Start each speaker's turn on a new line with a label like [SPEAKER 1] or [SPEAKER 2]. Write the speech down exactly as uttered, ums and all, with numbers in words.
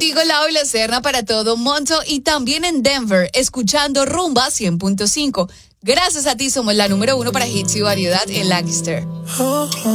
[SPEAKER 1] contigo, Lau y la Serna, para todo Monto y también en Denver, escuchando Rumba cien punto cinco. Gracias a ti somos la número uno para hits y variedad en Lancaster.